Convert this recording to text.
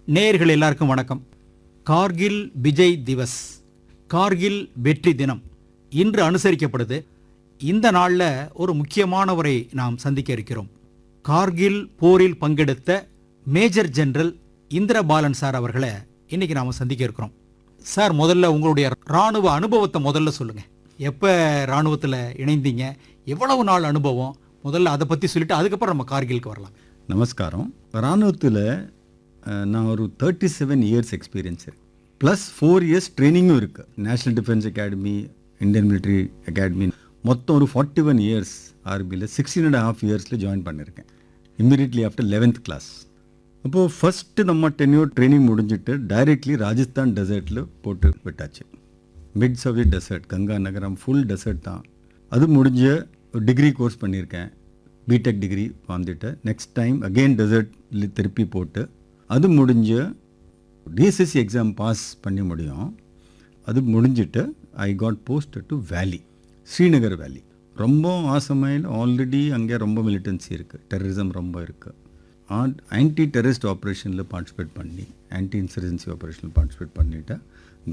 நேயர்கள் எல்லாருக்கும் வணக்கம். கார்கில் விஜய் திவஸ், கார்கில் வெற்றி தினம் இன்று அனுசரிக்கப்படுது. இந்த நாளில் ஒரு முக்கியமானவரை நாம் சந்திக்க இருக்கிறோம். கார்கில் போரில் பங்கெடுத்த மேஜர் ஜெனரல் இந்திரபாலன் சார் அவர்களை இன்னைக்கு நாம் சந்திக்க இருக்கிறோம். சார், முதல்ல உங்களுடைய இராணுவ அனுபவத்தை முதல்ல சொல்லுங்க. எப்போ இராணுவத்தில் இணைந்தீங்க, எவ்வளவு நாள் அனுபவம், முதல்ல அதை பற்றி சொல்லிட்டு அதுக்கப்புறம் நம்ம கார்கிலுக்கு வரலாம். நமஸ்காரம். இராணுவத்தில் நான் ஒரு 37 இயர்ஸ் எக்ஸ்பீரியன்ஸ் இருக்கு, ப்ளஸ் 4 இயர்ஸ் ட்ரைனிங்கும் இருக்குது. National defence academy, Indian military academy, மொத்தம் ஒரு 41 இயர்ஸ் ஆர்பியில் 16.5 இயர்ஸில் ஜாயின் பண்ணியிருக்கேன், இம்மீடியட்லி ஆஃப்டர் 11th கிளாஸ். அப்போது ஃபஸ்ட்டு நம்ம டென்யூர் ட்ரைனிங் முடிஞ்சிட்டு டைரெக்ட்லி ராஜஸ்தான் டெசர்ட்டில் போட்டு விட்டாச்சு. மிட் சவுத் டெசர்ட், கங்கா நகரம் ஃபுல் டெசர்ட் தான். அது முடிஞ்ச ஒரு டிகிரி கோர்ஸ் பண்ணியிருக்கேன், பிடெக் டிகிரி வந்துட்டு. நெக்ஸ்ட் டைம் அகெயின் டெசர்ட்டில் திருப்பி போட்டு அது முடிஞ்ச டிஎஸ்எஸ்சி எக்ஸாம் பாஸ் பண்ணி முடியும். அது முடிஞ்சிட்டு ஐ காட் போஸ்ட் டு வேலி, ஸ்ரீநகர் வேலி. ரொம்ப ஆசமையில் ஆல்ரெடி அங்கே ரொம்ப மிலிட்டன்சி இருக்குது, டெரரிசம் ரொம்ப இருக்குது. ஆன்டி டெரரிஸ்ட் ஆப்ரேஷனில் பார்ட்டிசிபேட் பண்ணி, ஆன்டி இன்சர்ஜென்சி ஆப்ரேஷனில் பார்ட்டிசிபேட் பண்ணிவிட்டு